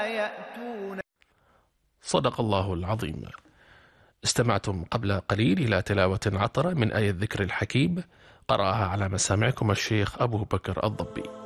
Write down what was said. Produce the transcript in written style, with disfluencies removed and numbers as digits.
يأتون. صدق الله العظيم. استمعتم قبل قليل إلى تلاوة عطرة من آية الذكر الحكيم، قرأها على مسامعكم الشيخ أبو بكر الضبي.